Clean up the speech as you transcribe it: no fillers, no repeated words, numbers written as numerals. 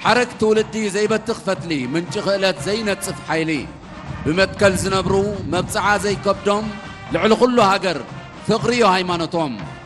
حرك تولدي زي بتخفتلي من شخلت زي نتصف حيلي بمتكل زنبرو مبصعا زي كبدهم لعلو كله هاجر فقريو هايمانتهم